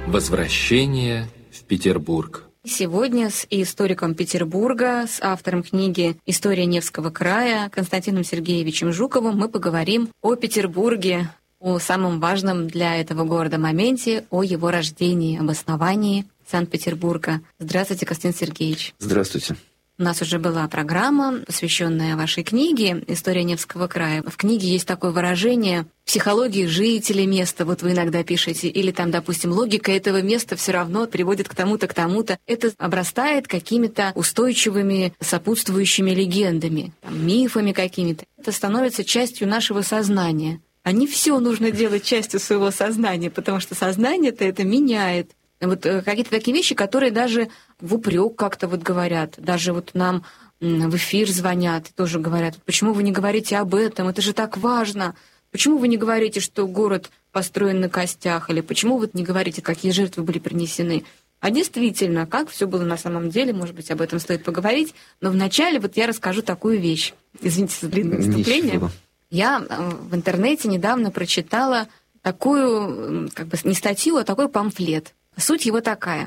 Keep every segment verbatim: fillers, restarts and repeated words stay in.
Возвращение в Петербург. Сегодня с историком Петербурга, с автором книги «История Невского края» Константином Сергеевичем Жуковым мы поговорим о Петербурге, о самом важном для этого города моменте, о его рождении, об основании Санкт-Петербурга. Здравствуйте, Константин Сергеевич. Здравствуйте. У нас уже была программа, посвященная вашей книге «История Невского края». В книге есть такое выражение «психологии жителей места», вот вы иногда пишете, или там, допустим, «логика этого места все равно приводит к тому-то, к тому-то». Это обрастает какими-то устойчивыми сопутствующими легендами, там, мифами какими-то. Это становится частью нашего сознания. А не все нужно делать частью своего сознания, потому что сознание-то это меняет. Вот какие-то такие вещи, которые даже в упрек как-то вот говорят, даже вот нам в эфир звонят, тоже говорят, почему вы не говорите об этом, это же так важно, почему вы не говорите, что город построен на костях, или почему вы не говорите, какие жертвы были принесены. А действительно, как все было на самом деле, может быть, об этом стоит поговорить, но вначале вот я расскажу такую вещь. Извините за длинное выступление. Ничего. Я в интернете недавно прочитала такую, как бы не статью, а такой памфлет. Суть его такая.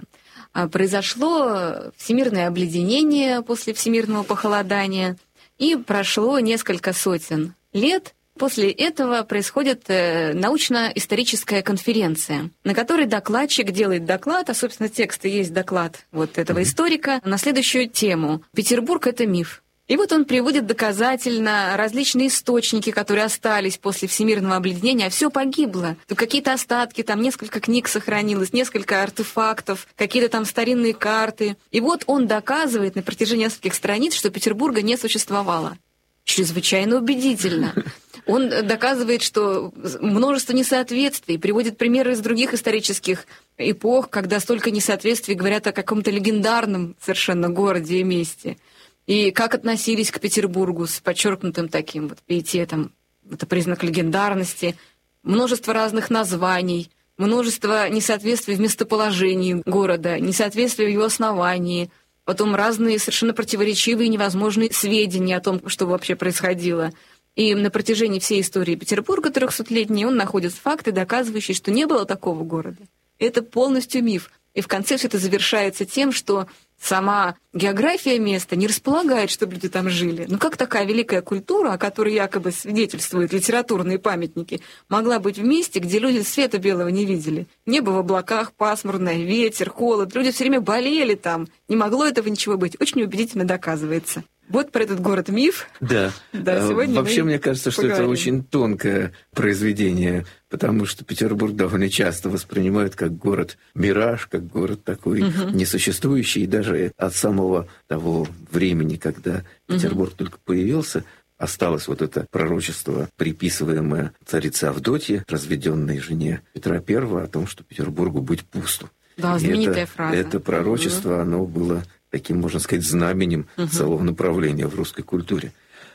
Произошло всемирное обледенение после всемирного похолодания, и прошло несколько сотен лет. После этого происходит научно-историческая конференция, на которой докладчик делает доклад, а, собственно, текст и есть доклад вот этого историка, на следующую тему. «Петербург — это миф». И вот он приводит доказательно различные источники, которые остались после всемирного обледенения, а все погибло. Тут какие-то остатки, там несколько книг сохранилось, несколько артефактов, какие-то там старинные карты. И вот он доказывает на протяжении нескольких страниц, что Петербурга не существовало. Чрезвычайно убедительно. Он доказывает, что множество несоответствий, приводит примеры из других исторических эпох, когда столько несоответствий говорят о каком-то легендарном совершенно городе и месте. И как относились к Петербургу с подчеркнутым таким вот пиететом. Это признак легендарности. Множество разных названий, множество несоответствий в местоположении города, несоответствия в его основании, потом разные совершенно противоречивые и невозможные сведения о том, что вообще происходило. И на протяжении всей истории Петербурга трехсотлетней он находит факты, доказывающие, что не было такого города. Это полностью миф. И в конце все это завершается тем, что сама география места не располагает, чтобы люди там жили. Ну как такая великая культура, о которой якобы свидетельствуют литературные памятники, могла быть в месте, где люди света белого не видели? Небо в облаках, пасмурное, ветер, холод. Люди все время болели там. Не могло этого ничего быть. Очень убедительно доказывается. Вот про этот город-миф. Да. да сегодня Вообще, мне кажется, что поговорим. Это очень тонкое произведение, потому что Петербург довольно часто воспринимают как город-мираж, как город такой угу. несуществующий. И даже от самого того времени, когда Петербург угу. только появился, осталось вот это пророчество, приписываемое царице Авдотье, разведенной жене Петра Первого, о том, что Петербургу быть пусту. Да, знаменитая это, фраза. Это пророчество, угу. оно было таким, можно сказать, знаменем угу. целого направления в русской культуре.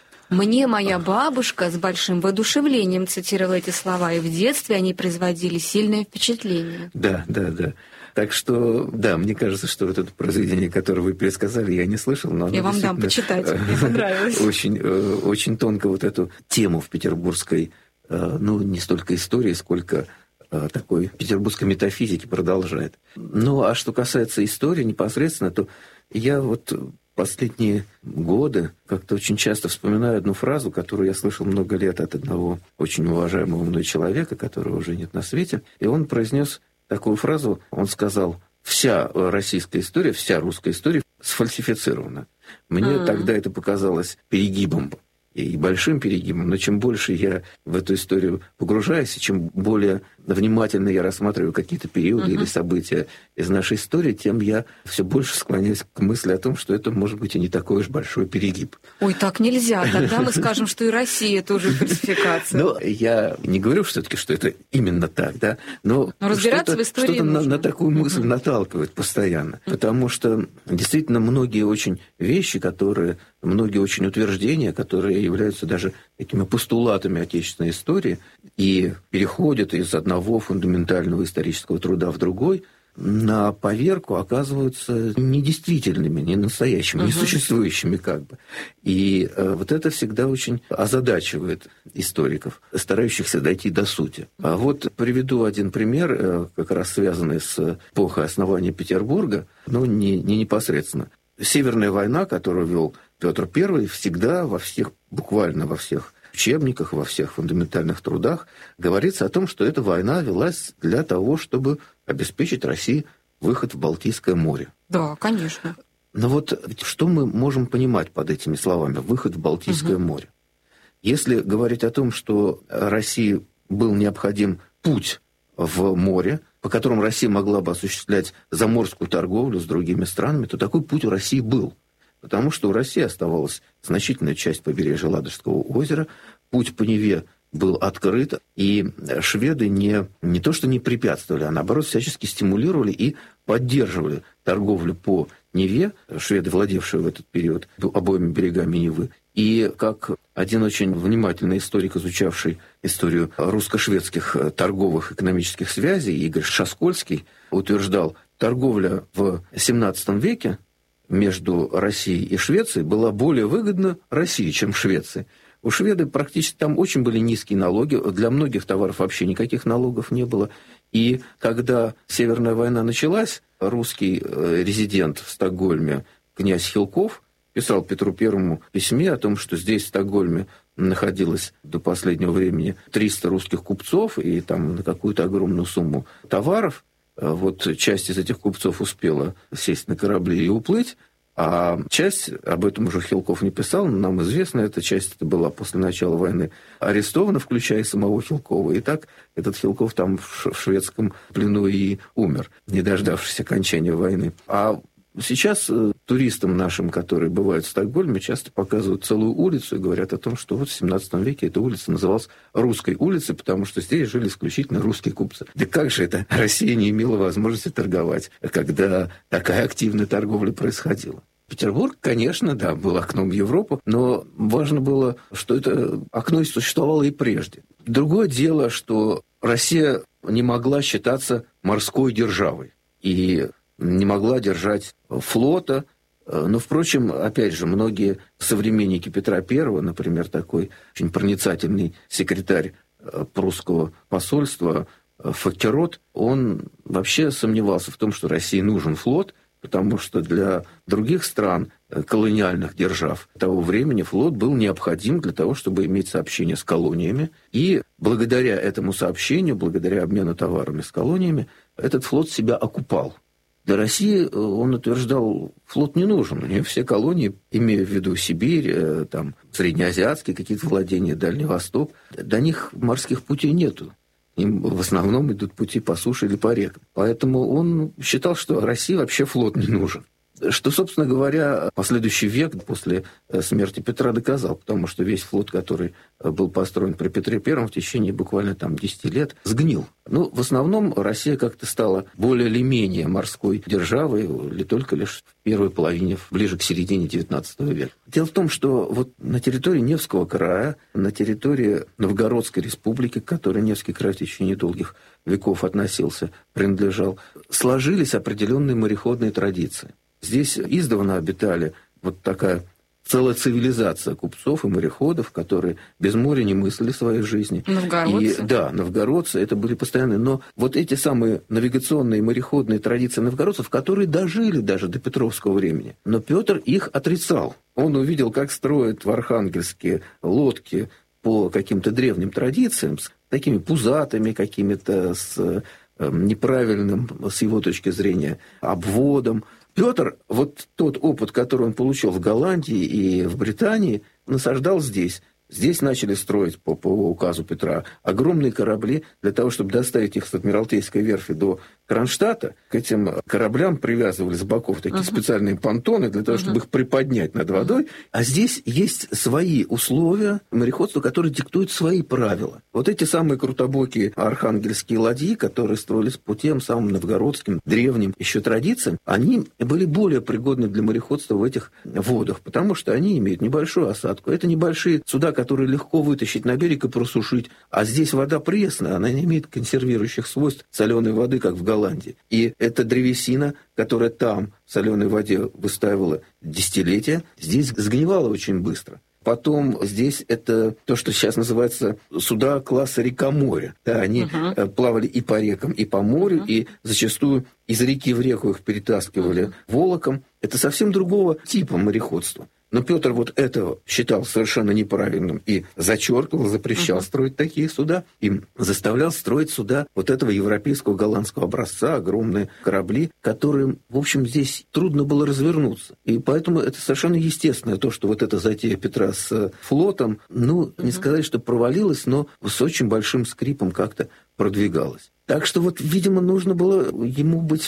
Мне моя бабушка с большим воодушевлением цитировала эти слова, и в детстве они производили сильное впечатление. Да, да, да. Так что, да, мне кажется, что вот это произведение, которое вы пересказали, я не слышал, но оно я вам дам почитать, мне понравилось. Очень, очень тонко вот эту тему в петербургской, ну, не столько истории, сколько такой петербургской метафизики продолжает. Ну, а что касается истории непосредственно, то я вот последние годы как-то очень часто вспоминаю одну фразу, которую я слышал много лет от одного очень уважаемого мной человека, которого уже нет на свете. И он произнес такую фразу, он сказал: «Вся российская история, вся русская история сфальсифицирована». Мне mm-hmm. тогда это показалось перегибом. И большим перегибом, но чем больше я в эту историю погружаюсь, и чем более внимательно я рассматриваю какие-то периоды uh-huh. или события из нашей истории, тем я все больше склоняюсь к мысли о том, что это может быть и не такой уж большой перегиб. Ой, так нельзя. Тогда мы скажем, что и Россия тоже фальсификация. Но я не говорю все-таки, что это именно так, да, но, но разбираться что-то, в истории что-то на, на такую мысль uh-huh. наталкивает постоянно. Uh-huh. Потому что действительно многие очень вещи, которые, многие очень утверждения, которые являются даже такими постулатами отечественной истории и переходят из одного фундаментального исторического труда в другой, на поверку оказываются недействительными, не настоящими, uh-huh. несуществующими как бы. И э, вот это всегда очень озадачивает историков, старающихся дойти до сути. А вот приведу один пример, э, как раз связанный с эпохой основания Петербурга, но не, не непосредственно. Северная война, которую вел Петр Первый, всегда во всех, буквально во всех учебниках, во всех фундаментальных трудах говорится о том, что эта война велась для того, чтобы обеспечить России выход в Балтийское море. Да, конечно. Но вот что мы можем понимать под этими словами «выход в Балтийское угу. море»? Если говорить о том, что России был необходим путь в море, по которому Россия могла бы осуществлять заморскую торговлю с другими странами, то такой путь у России был. Потому что у России оставалась значительная часть побережья Ладожского озера, путь по Неве был открыт, и шведы не, не то что не препятствовали, а наоборот всячески стимулировали и поддерживали торговлю по Неве, шведы, владевшие в этот период обоими берегами Невы. И как один очень внимательный историк, изучавший историю русско-шведских торговых экономических связей, Игорь Шаскольский, утверждал, торговля в семнадцатом веке между Россией и Швецией была более выгодна России, чем Швеции. У шведов практически там очень были низкие налоги, для многих товаров вообще никаких налогов не было. И когда Северная война началась, русский резидент в Стокгольме, князь Хилков, писал Петру Первому в письме о том, что здесь, в Стокгольме, находилось до последнего времени триста русских купцов и там на какую-то огромную сумму товаров. Вот часть из этих купцов успела сесть на корабли и уплыть, а часть, об этом уже Хилков не писал, но нам известно, эта часть это была после начала войны арестована, включая самого Хилкова. И так этот Хилков там в шведском плену и умер, не дождавшись окончания войны. А сейчас туристам нашим, которые бывают в Стокгольме, часто показывают целую улицу и говорят о том, что вот в семнадцатом веке эта улица называлась Русской улицей, потому что здесь жили исключительно русские купцы. Да как же это Россия не имела возможности торговать, когда такая активная торговля происходила? Петербург, конечно, да, был окном в Европу, но важно было, что это окно существовало и прежде. Другое дело, что Россия не могла считаться морской державой. И не могла держать флота. Но, впрочем, опять же, многие современники Петра Первого, например, такой очень проницательный секретарь прусского посольства Факкерот, он вообще сомневался в том, что России нужен флот, потому что для других стран, колониальных держав того времени, флот был необходим для того, чтобы иметь сообщение с колониями. И благодаря этому сообщению, благодаря обмену товарами с колониями, этот флот себя окупал. Для России, он утверждал, флот не нужен. У нее все колонии, имея в виду Сибирь, там, среднеазиатские какие-то владения, Дальний Восток, до них морских путей нету. Им в основном идут пути по суше или по рекам. Поэтому он считал, что России вообще флот не нужен. Что, собственно говоря, последующий век после смерти Петра доказал, потому что весь флот, который был построен при Петре Первом, в течение буквально там десяти лет сгнил. Ну, в основном Россия как-то стала более или менее морской державой, или только лишь в первой половине, ближе к середине девятнадцатого века. Дело в том, что вот на территории Невского края, на территории Новгородской республики, к которой Невский край в течение долгих веков относился, принадлежал, сложились определенные мореходные традиции. Здесь издавна обитали вот такая целая цивилизация купцов и мореходов, которые без моря не мыслили своей жизни. Новгородцы? И, да, новгородцы, это были постоянные. Но вот эти самые навигационные мореходные традиции новгородцев, которые дожили даже до Петровского времени. Но Петр их отрицал. Он увидел, как строят в Архангельске лодки по каким-то древним традициям, с такими пузатыми какими-то, с неправильным, с его точки зрения, обводом. Петр, вот тот опыт, который он получил в Голландии и в Британии, насаждал здесь. Здесь начали строить по, по указу Петра огромные корабли для того, чтобы доставить их с Адмиралтейской верфи до Кронштадта. К этим кораблям привязывали с боков такие uh-huh. специальные понтоны для того, uh-huh. чтобы их приподнять над водой. А здесь есть свои условия мореходства, которые диктуют свои правила. Вот эти самые крутобокие архангельские ладьи, которые строились по тем самым новгородским, древним еще традициям, они были более пригодны для мореходства в этих водах, потому что они имеют небольшую осадку. Это небольшие суда, которую легко вытащить на берег и просушить. А здесь вода пресная, она не имеет консервирующих свойств соленой воды, как в Голландии. И эта древесина, которая там в соленой воде выстаивала десятилетия, здесь сгнивала очень быстро. Потом здесь это то, что сейчас называется суда класса река-море. Да, они uh-huh. плавали и по рекам, и по морю, uh-huh. и зачастую из реки в реку их перетаскивали uh-huh. волоком. Это совсем другого типа мореходства. Но Петр вот этого считал совершенно неправильным и зачеркивал, запрещал uh-huh. строить такие суда, и заставлял строить суда вот этого европейского голландского образца, огромные корабли, которым, в общем, здесь трудно было развернуться. И поэтому это совершенно естественно, то, что вот эта затея Петра с флотом, ну, не uh-huh. сказать, что провалилась, но с очень большим скрипом как-то продвигалась. Так что вот, видимо, нужно было ему быть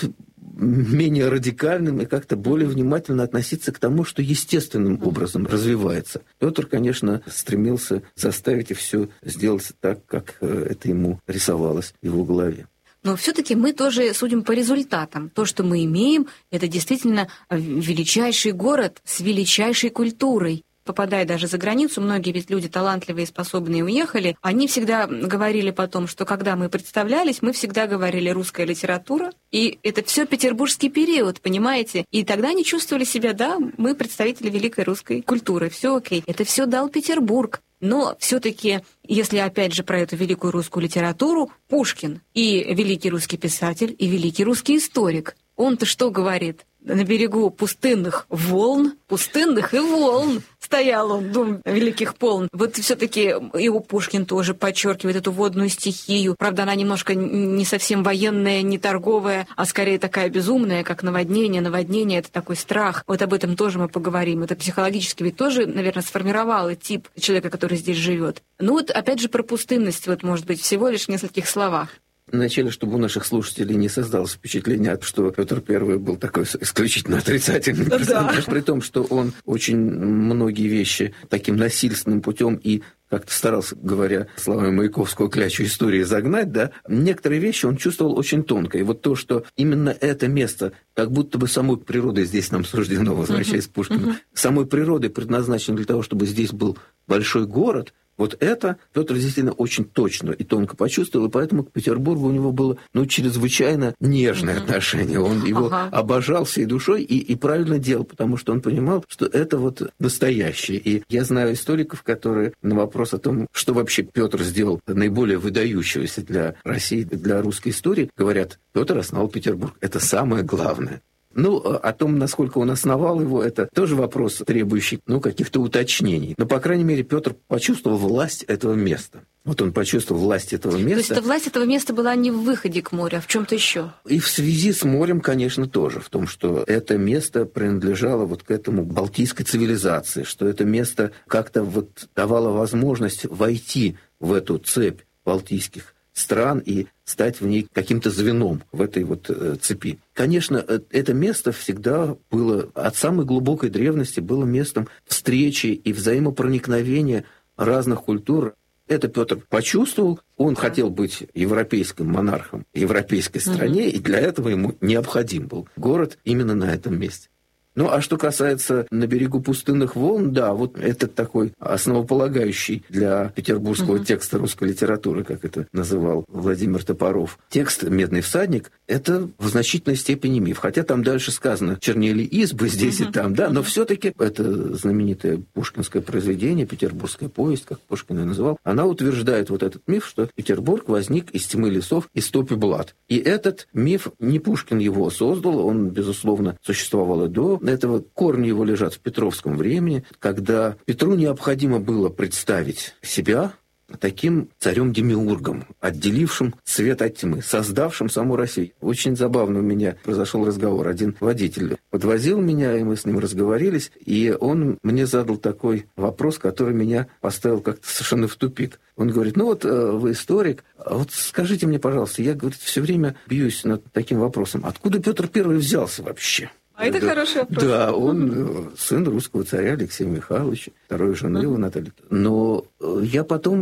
менее радикальным и как-то более внимательно относиться к тому, что естественным образом развивается. Петр, конечно, стремился заставить и все сделать так, как это ему рисовалось в его голове. Но все-таки мы тоже судим по результатам. То, что мы имеем, это действительно величайший город с величайшей культурой. Попадая даже за границу, многие ведь люди талантливые и способные уехали, они всегда говорили потом, что когда мы представлялись, мы всегда говорили русская литература, и это все петербургский период, понимаете? И тогда они чувствовали себя, да, мы представители великой русской культуры, все окей. Это все дал Петербург. Но все-таки, если опять же про эту великую русскую литературу, Пушкин и великий русский писатель, и великий русский историк. Он-то что говорит? На берегу пустынных волн, пустынных и волн стоял он, дом великих полн. Вот все-таки его Пушкин тоже подчеркивает эту водную стихию. Правда, она немножко не совсем военная, не торговая, а скорее такая безумная, как наводнение. Наводнение — это такой страх. Вот об этом тоже мы поговорим. Это психологически ведь тоже, наверное, сформировало тип человека, который здесь живет. Ну вот, опять же, про пустынность, вот, может быть, всего лишь в нескольких словах. Вначале, чтобы у наших слушателей не создалось впечатление, что Петр Первый был такой исключительно отрицательный персонаж, да. При том, что он очень многие вещи таким насильственным путем и как-то старался, говоря словами Маяковского, клячу истории загнать, да, некоторые вещи он чувствовал очень тонко. И вот то, что именно это место, как будто бы самой природой здесь нам суждено, возвращаясь uh-huh. к Пушкину, uh-huh. самой природой предназначено для того, чтобы здесь был большой город. Вот это Петр действительно очень точно и тонко почувствовал, и поэтому к Петербургу у него было, ну, чрезвычайно нежное mm-hmm. отношение. Он его ага. обожал всей душой и, и правильно делал, потому что он понимал, что это вот настоящее. И я знаю историков, которые на вопрос о том, что вообще Петр сделал наиболее выдающегося для России, для русской истории, говорят, Петр основал Петербург. Это самое главное. Ну, о том, насколько он основал его, это тоже вопрос, требующий, ну, каких-то уточнений. Но, по крайней мере, Петр почувствовал власть этого места. Вот он почувствовал власть этого места. То есть эта власть этого места была не в выходе к морю, а в чем-то еще? И в связи с морем, конечно, тоже. В том, что это место принадлежало вот к этому балтийской цивилизации, что это место как-то вот давало возможность войти в эту цепь балтийских стран и стать в ней каким-то звеном в этой вот э, цепи. Конечно, э, это место всегда было, от самой глубокой древности, было местом встречи и взаимопроникновения разных культур. Это Петр почувствовал, он хотел быть европейским монархом, европейской стране, угу. и для этого ему необходим был город именно на этом месте. Ну, а что касается «На берегу пустынных волн», да, вот это такой основополагающий для петербургского uh-huh. текста русской литературы, как это называл Владимир Топоров. Текст «Медный всадник» — это в значительной степени миф. Хотя там дальше сказано «чернели избы здесь uh-huh. и там», да, но uh-huh. все-таки это знаменитое пушкинское произведение, «Петербургская повесть», как Пушкин ее называл, она утверждает вот этот миф, что Петербург возник из тьмы лесов и стопи блат. И этот миф, не Пушкин его создал, он, безусловно, существовал и до этого. Корни его лежат в петровском времени, когда Петру необходимо было представить себя таким царем-демиургом, отделившим свет от тьмы, создавшим саму Россию. Очень забавно у меня произошел разговор. Один водитель подвозил меня, и мы с ним разговорились, и он мне задал такой вопрос, который меня поставил как-то совершенно в тупик. Он говорит, ну вот вы историк, вот скажите мне, пожалуйста, я, говорит, все время бьюсь над таким вопросом, откуда Петр Первый взялся вообще? А это да, хороший вопрос. Да, он сын русского царя Алексея Михайловича, второй жены его Натальи. Но я потом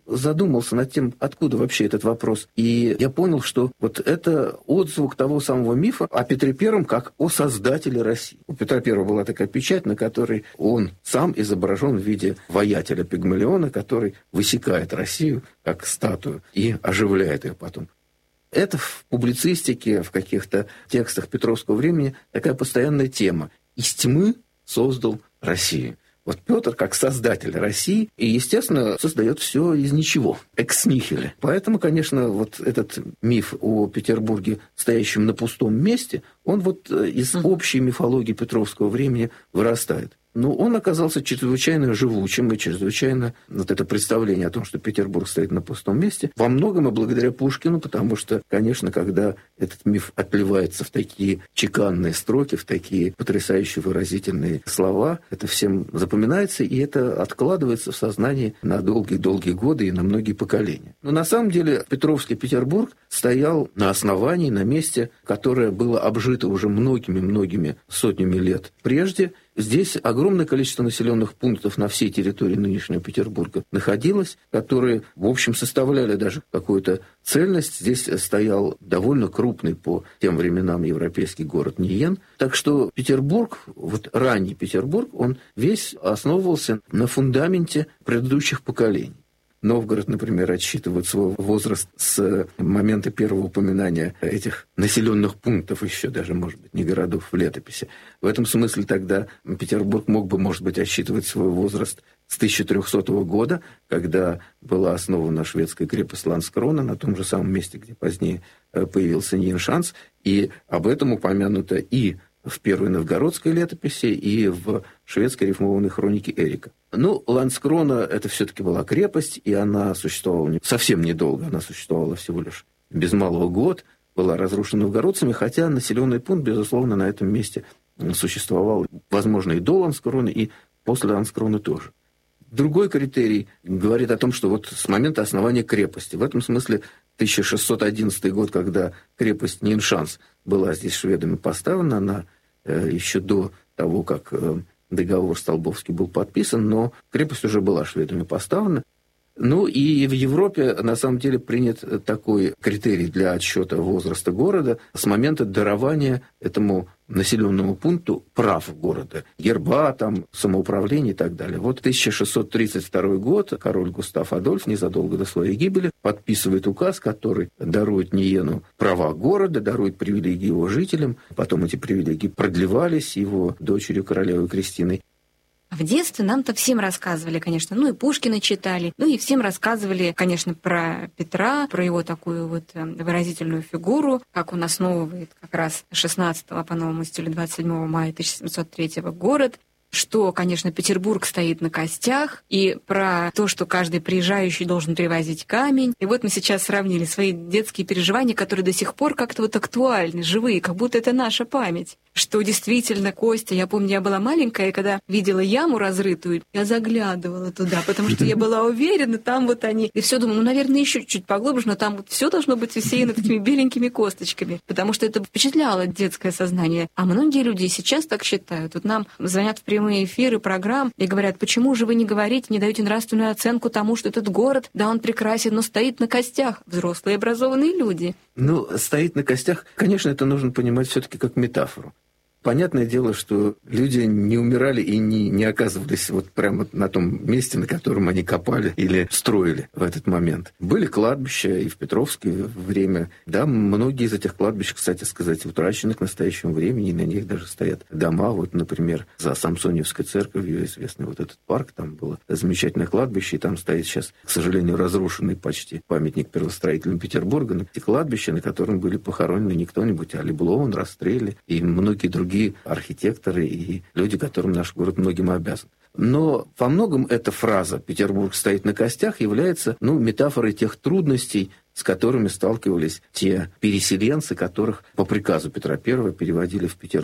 задумался над тем, откуда вообще этот вопрос. И я понял, что вот это отзвук того самого мифа о Петре Первом как о создателе России. У Петра Первого была такая печать, на которой он сам изображен в виде воятеля Пигмалиона, который высекает Россию как статую и оживляет ее потом. Это в публицистике, в каких-то текстах Петровского времени такая постоянная тема. Из тьмы создал Россию. Вот Петр, как создатель России, и, естественно, создает все из ничего, экс нихиле. Поэтому, конечно, вот этот миф о Петербурге, стоящем на пустом месте, он вот из общей мифологии Петровского времени вырастает. Но он оказался чрезвычайно живучим, и чрезвычайно вот это представление о том, что Петербург стоит на пустом месте, во многом и благодаря Пушкину, потому что, конечно, когда этот миф отливается в такие чеканные строки, в такие потрясающие выразительные слова, это всем запоминается, и это откладывается в сознании на долгие-долгие годы и на многие поколения. Но на самом деле Петровский Петербург стоял на основании, на месте, которое было обжито уже многими-многими сотнями лет прежде. Здесь огромное количество населенных пунктов на всей территории нынешнего Петербурга находилось, которые, в общем, составляли даже какую-то цельность. Здесь стоял довольно крупный по тем временам европейский город Ниен. Так что Петербург, вот ранний Петербург, он весь основывался на фундаменте предыдущих поколений. Новгород, например, отсчитывает свой возраст с момента первого упоминания этих населенных пунктов, еще даже, может быть, не городов в летописи. В этом смысле тогда Петербург мог бы, может быть, отсчитывать свой возраст с тысяча трехсотого года, когда была основана шведская крепость Ланскрона на том же самом месте, где позднее появился Ньеншанс, и об этом упомянуто и в первой новгородской летописи, и в шведской рифмованной хронике Эрика. Ну, Ланскрона – это все-таки была крепость, и она существовала совсем недолго, она существовала всего лишь без малого год, была разрушена новгородцами, хотя населенный пункт, безусловно, на этом месте существовал, возможно, и до Ланскроны, и после Ланскроны тоже. Другой критерий говорит о том, что вот с момента основания крепости, в этом смысле тысяча шестьсот одиннадцатый год, когда крепость Ньеншанс была здесь шведами поставлена, она э, еще до того, как э, договор Столбовский был подписан, но крепость уже была шведами поставлена. Ну и в Европе, на самом деле, принят такой критерий для отсчета возраста города с момента дарования этому населенному пункту прав города, герба, там, самоуправления и так далее. Вот тысяча шестьсот тридцать второй год король Густав Адольф незадолго до своей гибели подписывает указ, который дарует Ниену права города, дарует привилегии его жителям. Потом эти привилегии продлевались его дочерью королевой Кристиной. В детстве нам-то всем рассказывали, конечно, ну и Пушкина читали, ну и всем рассказывали, конечно, про Петра, про его такую вот выразительную фигуру, как он основывает как раз шестнадцатого по новому стилю двадцать седьмого мая тысяча семьсот третьего город, что, конечно, Петербург стоит на костях, и про то, что каждый приезжающий должен привозить камень. И вот мы сейчас сравнили свои детские переживания, которые до сих пор как-то вот актуальны, живые, как будто это наша память. Что действительно, Костя, я помню, я была маленькая, и когда видела яму разрытую, я заглядывала туда, потому что я была уверена, там вот они. И все думала, ну, наверное, еще чуть-чуть поглубже, но там вот все должно быть усеяно такими беленькими косточками, потому что это впечатляло детское сознание. А многие люди сейчас так считают. Вот нам звонят в прямые эфиры программ и говорят, почему же вы не говорите, не даете нравственную оценку тому, что этот город, да, он прекрасен, но стоит на костях. Взрослые образованные люди. Ну, стоит на костях, конечно, это нужно понимать все-таки как метафору. Понятное дело, что люди не умирали и не, не оказывались вот прямо на том месте, на котором они копали или строили в этот момент. Были кладбища и в Петровское время. Да, многие из этих кладбищ, кстати сказать, утрачены к настоящему времени, и на них даже стоят дома. Вот, например, за Самсоневской церковью известный вот этот парк, там было замечательное кладбище, и там стоит сейчас, к сожалению, разрушенный почти памятник первостроителям Петербурга. На эти кладбища, на котором были похоронены не кто-нибудь, а Леблон, Растрелли и многие другие другие архитекторы и люди, которым наш город многим обязан. Но во многом эта фраза «Петербург стоит на костях» является ну, метафорой тех трудностей, с которыми сталкивались те переселенцы, которых по приказу Петра Первого переводили в Петербург.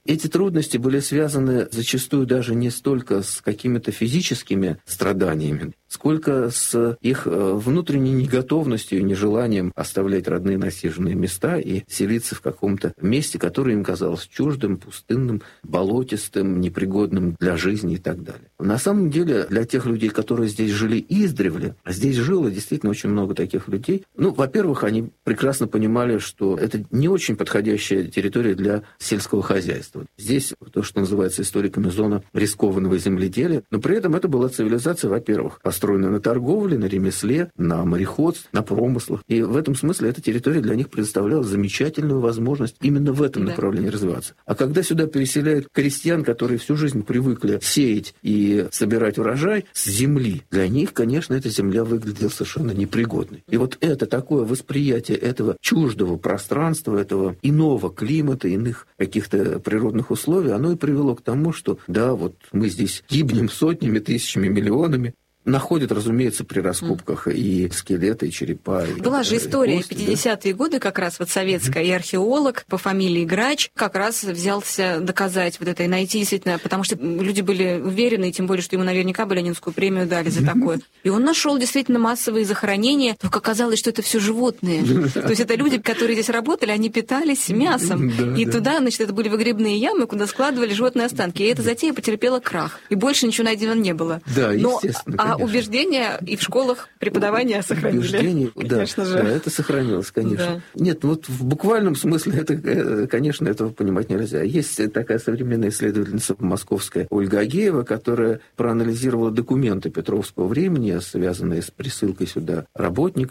Эти трудности были связаны зачастую даже не столько с какими-то физическими страданиями, сколько с их внутренней неготовностью и нежеланием оставлять родные насиженные места и селиться в каком-то месте, которое им казалось чуждым, пустынным, болотистым, непригодным для жизни и так далее. На самом деле, для тех людей, которые здесь жили издревле, здесь жило действительно очень много таких людей. Ну, во-первых, они прекрасно понимали, что это не очень подходящая территория для сельского хозяйства. Здесь то, что называется историками зона рискованного земледелия, но при этом это была цивилизация, во-первых, построенная на торговле, на ремесле, на мореходстве, на промыслах. И в этом смысле эта территория для них предоставляла замечательную возможность именно в этом да. направлении развиваться. А когда сюда переселяют крестьян, которые всю жизнь привыкли сеять и собирать урожай с земли, для них, конечно, эта земля выглядела совершенно непригодной. И вот это такое восприятие этого чуждого пространства, этого иного климата, иных каких-то природных условий, оно и привело к тому, что да, вот мы здесь гибнем сотнями, тысячами, миллионами. Находят, разумеется, при раскопках mm. и скелеты, и черепа. Была и, же история, кости, пятидесятые да? годы, как раз вот советская, mm-hmm. и археолог по фамилии Грач как раз взялся доказать вот это и найти действительно, потому что люди были уверены, и тем более, что ему наверняка бы Ленинскую премию дали за такое. И он нашел действительно массовые захоронения, только оказалось, что это все животные. То есть это люди, которые здесь работали, они питались мясом. И туда, значит, это были выгребные ямы, куда складывали животные останки. И эта затея потерпела крах. И больше ничего найдено не было. Да, естественно. А убеждения и в школах преподавания сохранили. Убеждения, конечно да, же. Да, это сохранилось, конечно. Да. Нет, вот в буквальном смысле, это, конечно, этого понимать нельзя. Есть такая современная исследовательница московская Ольга Агеева, которая проанализировала документы Петровского времени, связанные с присылкой сюда работников,